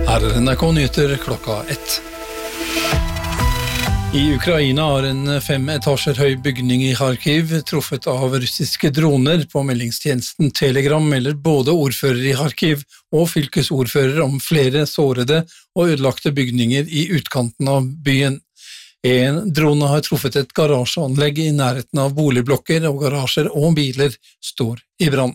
Her NRK Nyheter klokka 1. I Ukraina har en 5 etasjer høy bygning i Kharkiv truffet av russiske droner. På meldingstjenesten Telegram melder både ordfører i Kharkiv og fylkesordfører om flere sårede og ødelagte bygninger i utkanten av byen. En drone har truffet et garasjeanlegg i nærheten av boligblokker, og garasjer og biler står i brann.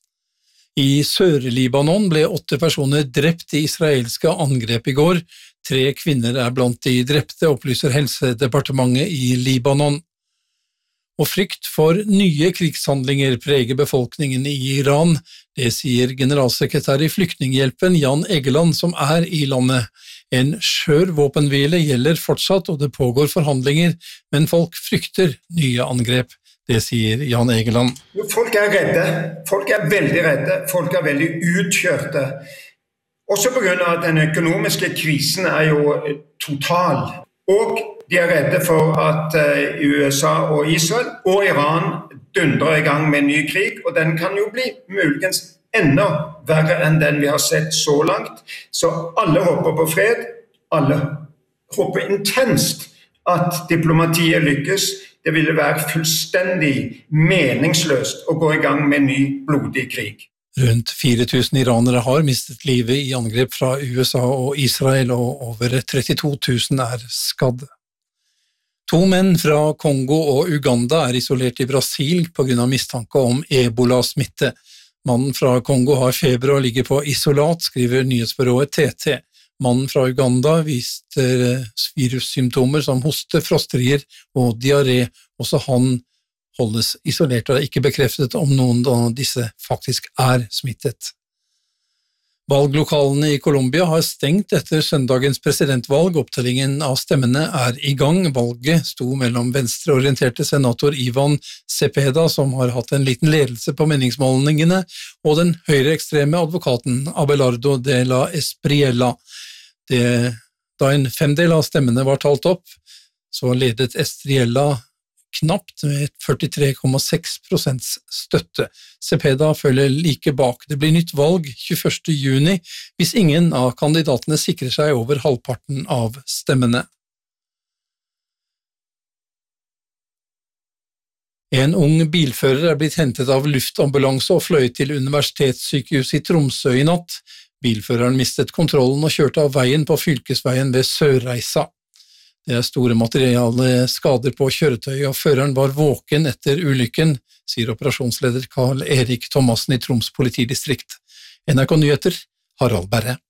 I Sør-Libanon ble 8 personer drept i israelske angrep i går. 3 kvinner er blant de drepte, opplyser helsedepartementet i Libanon. Og frykt for nye krigshandlinger preger befolkningen i Iran. Det sier generalsekretær i Flyktninghjelpen Jan Egeland, som er i landet. En skjør våpenhvile gjelder fortsatt, og det pågår forhandlinger, men folk frykter nye angrep. Det sier Jan Egeland. Folk er redde, folk er veldig redde, folk er veldig utkjørte. Også på grunn av at den økonomiske krisen er jo total. Og de er redde for at USA og Israel og Iran dundrer i gang med en ny krig, og den kan jo bli muligens enda verre enn den vi har sett så langt. Så alle håper på fred, alle håper intenst at diplomatiet lykkes. Det ville være fullstendig meningsløst å gå i gang med en ny blodig krig. Rundt 4000 iranere har mistet livet i angrep fra USA og Israel, og over 32 000 er skadd. 2 menn fra Kongo og Uganda er isolert i Brasil på grunn av mistanke om ebola-smitte. Mannen fra Kongo har feber og ligger på isolat, skriver nyhetsbyrået TT. Mannen fra Uganda viste virussymptomer som hoste, frosterier og diaré. Også han holdes isolert og er ikke bekreftet om noen av disse faktisk er smittet. Valglokalene i Colombia har stengt etter søndagens presidentvalg. Opptellingen av stemmene er i gang. Valget sto mellom venstreorienterte senator Ivan Cepeda, som har hatt en liten ledelse på meningsmålingene, og den høyreekstreme advokaten Abelardo de la Espriella. Da en 5/5 av stemmene var talt opp, så ledet Espriella knapt med 43,6% støtte. Cepeda følger like bak. Det blir nytt valg 21. juni hvis ingen av kandidatene sikrer seg over halvparten av stemmene. En ung bilfører er blitt hentet av luftambulanse og fløyet til universitetssykehuset i Tromsø i natt. Bilføreren mistet kontrollen og kjørte av veien på fylkesveien ved Sørreisa. Det er store materielle skader på kjøretøyet, og føreren var våken etter ulykken, sier operasjonsleder Karl Erik Thomassen i Troms politidistrikt. NRK Nyheter, Harald Berre.